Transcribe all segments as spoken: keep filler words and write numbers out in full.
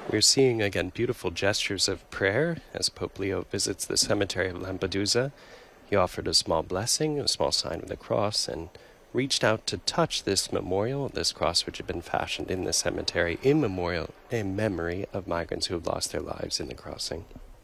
We're seeing, again, beautiful gestures of prayer as Pope Leo visits the cemetery of Lampedusa. He offered a small blessing, a small sign of the cross, and reached out to touch this memorial, this cross which had been fashioned in the cemetery in memorial, in memory of migrants who have lost their lives in the crossing.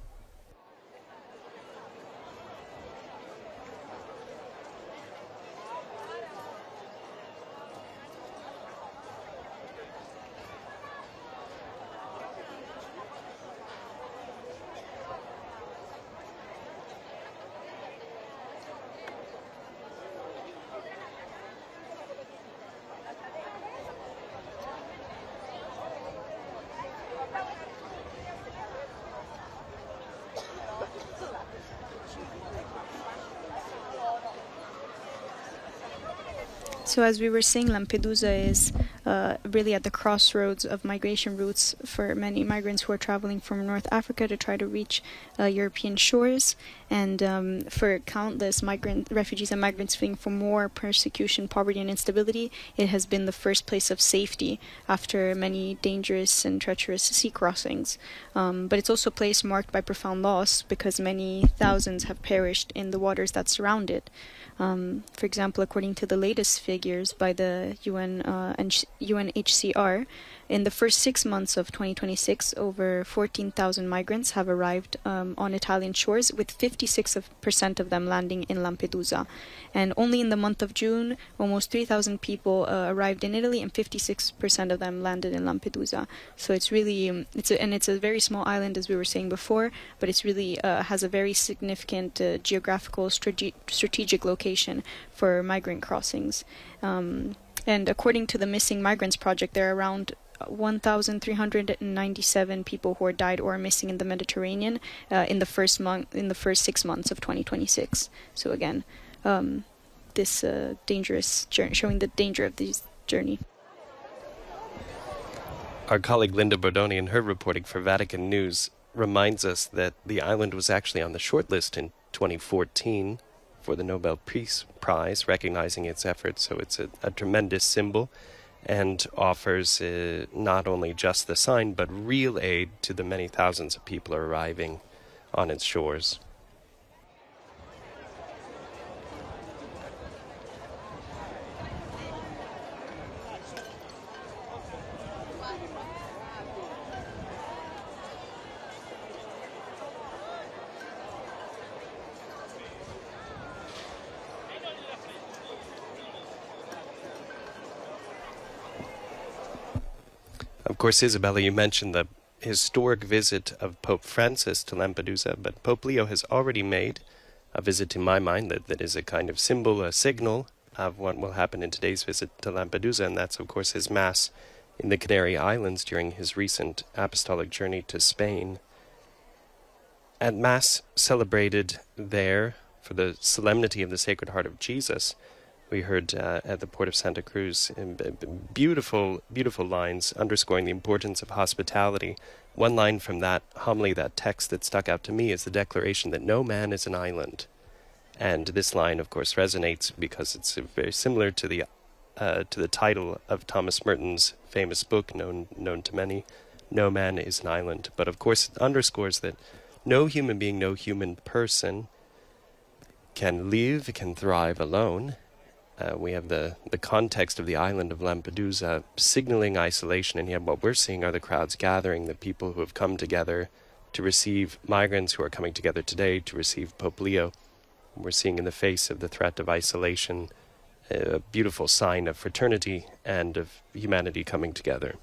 So as we were saying, Lampedusa is uh, really at the crossroads of migration routes for many migrants who are traveling from North Africa to try to reach uh, European shores, and um, for countless migrant refugees and migrants fleeing from war, persecution, poverty, and instability, it has been the first place of safety after many dangerous and treacherous sea crossings. Um, but it's also a place marked by profound loss because many thousands have perished in the waters that surround it. Um, for example, according to the latest figures by the U N uh, and U N H C R, in the first six months of twenty twenty-six, over fourteen thousand migrants have arrived um, on Italian shores, with fifty-six percent of them landing in Lampedusa. And only in the month of June, almost three thousand people uh, arrived in Italy, and fifty-six percent of them landed in Lampedusa. So it's really, um, it's a, and it's a very small island, as we were saying before, but it's really uh, has a very significant uh, geographical strate strategic location for migrant crossings. Um, and according to the Missing Migrants Project, there are around one thousand three hundred ninety-seven people who are died or are missing in the Mediterranean uh, in the first month, in the first six months of twenty twenty-six. So again, um, this uh, dangerous journey, showing the danger of this journey. Our colleague Linda Bordoni, in her reporting for Vatican News, reminds us that the island was actually on the shortlist in twenty fourteen for the Nobel Peace Prize, recognizing its efforts. So it's a, a tremendous symbol, and offers uh, not only just the sign, but real aid to the many thousands of people arriving on its shores. Of course, Isabella, you mentioned the historic visit of Pope Francis to Lampedusa, but Pope Leo has already made a visit, to my mind, that, that is a kind of symbol, a signal of what will happen in today's visit to Lampedusa, and that's, of course, his Mass in the Canary Islands during his recent apostolic journey to Spain. At Mass celebrated there for the solemnity of the Sacred Heart of Jesus, we heard uh, at the port of Santa Cruz in beautiful, beautiful lines underscoring the importance of hospitality. One line from that homily, that text that stuck out to me, is the declaration that no man is an island. And this line, of course, resonates because it's very similar to the uh, to the title of Thomas Merton's famous book, known known to many, No Man is an Island. But of course, it underscores that no human being, no human person can live, can thrive alone. Uh, we have the, the context of the island of Lampedusa signaling isolation, and yet what we're seeing are the crowds gathering, the people who have come together to receive migrants who are coming together today to receive Pope Leo. We're seeing in the face of the threat of isolation a beautiful sign of fraternity and of humanity coming together.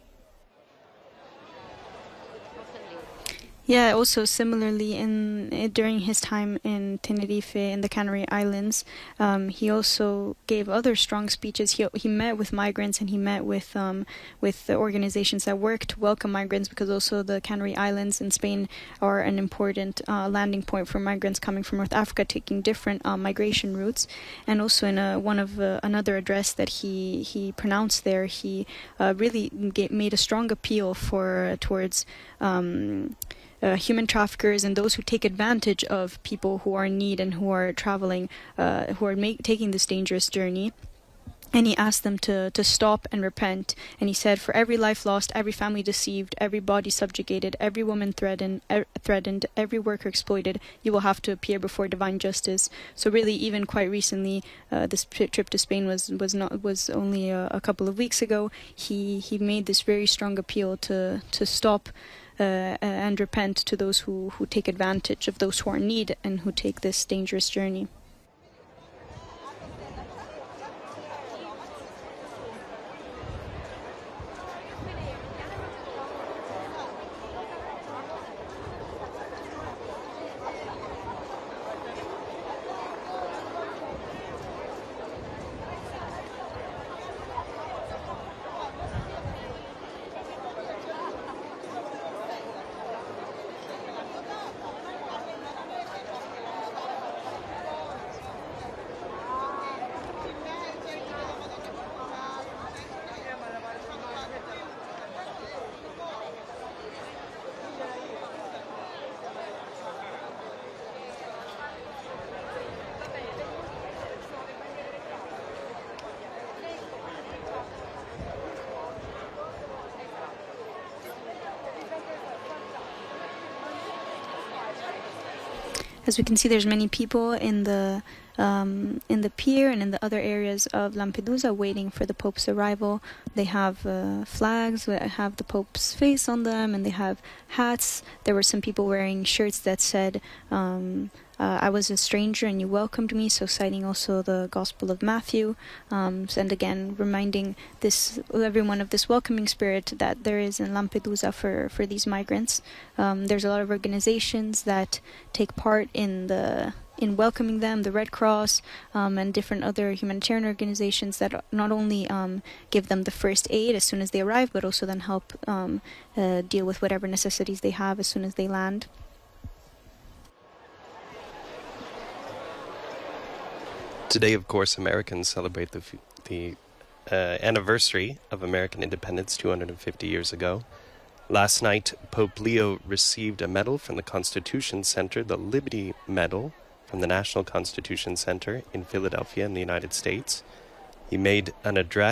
Yeah, also similarly, in during his time in Tenerife, in the Canary Islands, um, he also gave other strong speeches. He he met with migrants, and he met with um, with the organizations that work to welcome migrants, because also the Canary Islands in Spain are an important uh, landing point for migrants coming from North Africa, taking different uh, migration routes. And also in a, one of uh, another address that he he pronounced there, he uh, really get, made a strong appeal for uh, towards. Um, Uh, human traffickers and those who take advantage of people who are in need and who are traveling, uh, who are make, taking this dangerous journey. And he asked them to, to stop and repent. And he said, for every life lost, every family deceived, every body subjugated, every woman threatened, er, threatened, every worker exploited, you will have to appear before divine justice. So really, even quite recently, uh, this trip to Spain was was not was only a, a couple of weeks ago. He he made this very strong appeal to to stop uh, uh, and repent to those who, who take advantage of those who are in need and who take this dangerous journey. As we can see, there's many people in the um, in the pier and in the other areas of Lampedusa waiting for the Pope's arrival. They have uh, flags that have the Pope's face on them, and they have hats. There were some people wearing shirts that said, um, uh, I was a stranger and you welcomed me, so citing also the Gospel of Matthew, um, and again reminding this everyone of this welcoming spirit that there is in Lampedusa for, for these migrants. Um, there's a lot of organizations that take part in the in welcoming them, the Red Cross um, and different other humanitarian organizations that not only um, give them the first aid as soon as they arrive, but also then help um, uh, deal with whatever necessities they have as soon as they land. Today, of course, Americans celebrate the, the uh, anniversary of American independence two hundred fifty years ago. Last night, Pope Leo received a medal from the Constitution Center, the Liberty Medal from the National Constitution Center in Philadelphia in the United States. He made an address